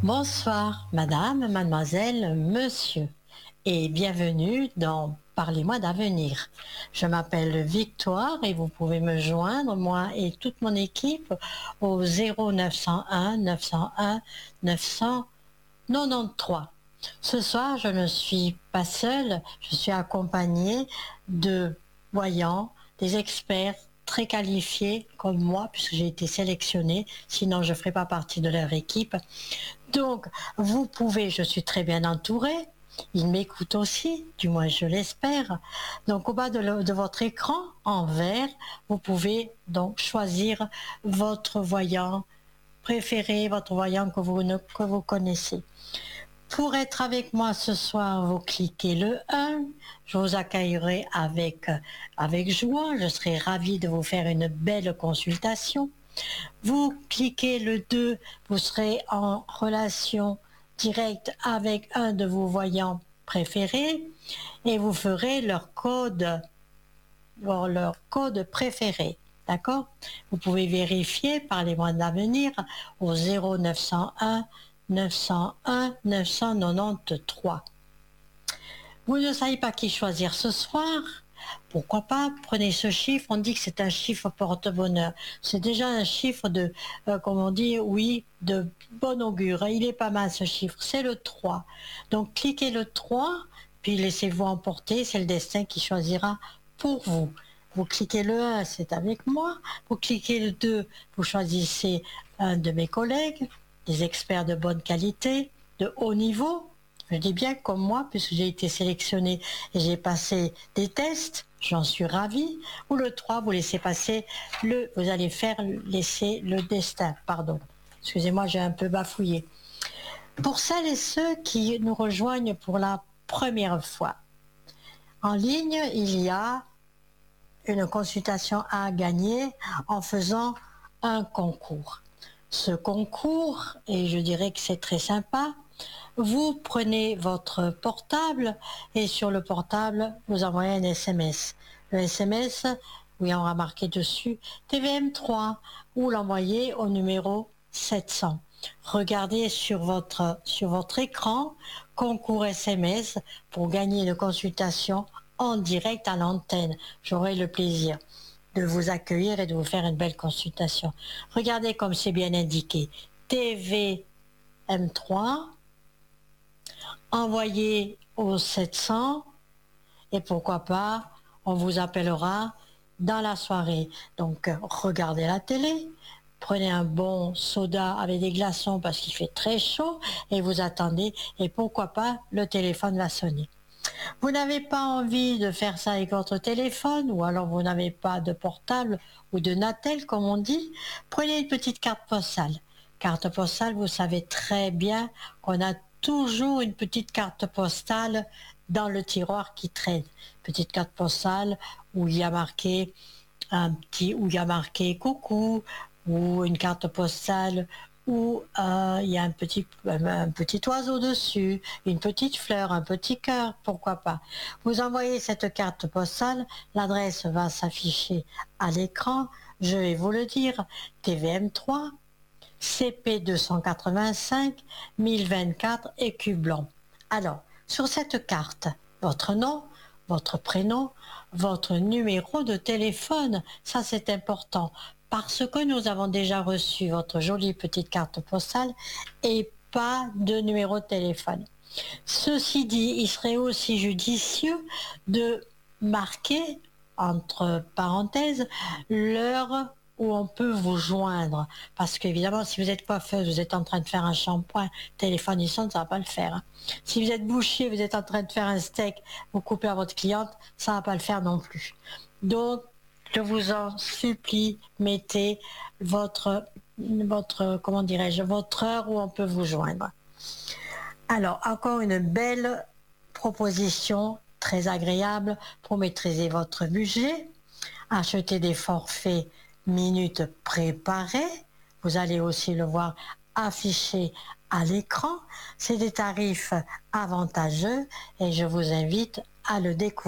Bonsoir, madame, mademoiselle, monsieur, et bienvenue dans Parlez-moi d'avenir. Je m'appelle Victoire et vous pouvez me joindre, moi et toute mon équipe, au 0901 901 993. Ce soir, je ne suis pas seule, je suis accompagnée de voyants, des experts très qualifiés comme moi, puisque j'ai été sélectionnée, sinon je ne ferai pas partie de leur équipe. Donc, vous pouvez, je suis très bien entourée, ils m'écoutent aussi, du moins je l'espère. Donc, au bas de votre écran, en vert, vous pouvez donc choisir votre voyant préféré, votre voyant que vous connaissez. Pour être avec moi ce soir, vous cliquez le 1. Je vous accueillerai avec joie. Je serai ravie de vous faire une belle consultation. Vous cliquez le 2, vous serez en relation directe avec un de vos voyants préférés et vous ferez leur code préféré. D'accord? Vous pouvez vérifier, parlez-moi de l'avenir, au 0901 901 993. Vous ne savez pas qui choisir ce soir? Pourquoi pas? Prenez ce chiffre, on dit que c'est un chiffre porte-bonheur. C'est déjà un chiffre de, comme on dit, oui, de bon augure. Il est pas mal ce chiffre, c'est le 3. Donc cliquez le 3, puis laissez-vous emporter, c'est le destin qui choisira pour vous. Vous cliquez le 1, c'est avec moi. Vous cliquez le 2, vous choisissez un de mes collègues, des experts de bonne qualité, de haut niveau. Je dis bien comme moi, puisque j'ai été sélectionnée et j'ai passé des tests, j'en suis ravie. Ou le 3, vous laissez passer vous allez laisser le destin, pardon. Excusez-moi, j'ai un peu bafouillé. Pour celles et ceux qui nous rejoignent pour la première fois, en ligne, il y a une consultation à gagner en faisant un concours. Ce concours, et je dirais que c'est très sympa, vous prenez votre portable et sur le portable, vous envoyez un SMS. Le SMS, oui, on va marquer dessus TVM3 ou l'envoyez au numéro 700. Regardez sur votre écran concours SMS pour gagner une consultation en direct à l'antenne. J'aurai le plaisir de vous accueillir et de vous faire une belle consultation. Regardez comme c'est bien indiqué. TVM3 envoyez au 700 et pourquoi pas, on vous appellera dans la soirée. Donc, regardez la télé, prenez un bon soda avec des glaçons parce qu'il fait très chaud et vous attendez et pourquoi pas, le téléphone va sonner. Vous n'avez pas envie de faire ça avec votre téléphone ou alors vous n'avez pas de portable ou de Natel comme on dit, prenez une petite carte postale. Carte postale, vous savez très bien qu'on a toujours une petite carte postale dans le tiroir qui traîne. Petite carte postale où il y a marqué où il y a marqué coucou, ou une carte postale où il y a un petit oiseau dessus, une petite fleur, un petit cœur, pourquoi pas. Vous envoyez cette carte postale, l'adresse va s'afficher à l'écran, je vais vous le dire, TVM3, CP 285 1024 écu blanc. Alors, sur cette carte, votre nom, votre prénom, votre numéro de téléphone, ça c'est important, parce que nous avons déjà reçu votre jolie petite carte postale et pas de numéro de téléphone. Ceci dit, il serait aussi judicieux de marquer, entre parenthèses, l'heure où on peut vous joindre. Parce qu'évidemment, si vous êtes coiffeuse, vous êtes en train de faire un shampoing, téléphone il sonne, ça ne va pas le faire. Hein. Si vous êtes boucher, vous êtes en train de faire un steak, vous coupez à votre cliente, ça ne va pas le faire non plus. Donc, je vous en supplie, mettez comment dirais-je, votre heure où on peut vous joindre. Alors, encore une belle proposition très agréable pour maîtriser votre budget. Acheter des forfaits minutes préparées. Vous allez aussi le voir affiché à l'écran. C'est des tarifs avantageux et je vous invite à le découvrir.